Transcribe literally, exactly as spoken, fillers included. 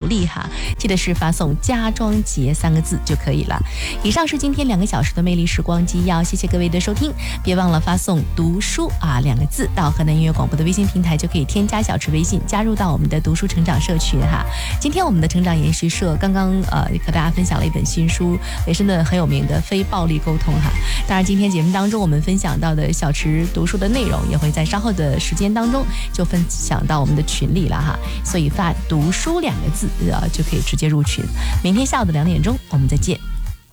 励哈，记得是发送家装节三个字就可以了。以上是今天两个小时的魅力时光机，要谢谢各位的收听，别忘了发送读书啊两个字到河南音乐广播的微信平台，就可以添加小池微信，加入到我们的读书成长社群哈。今天我们的成长研习社刚刚呃和大家分享了一本新书，也是呢很有名的非暴力沟通哈。当然今天节目当中我们分享到的小池读书的内容，也会在稍后的时间当中就分享到我们的群里了哈。所以发读书两个字呃就可以直接入群。明天下午的两点钟我们再见。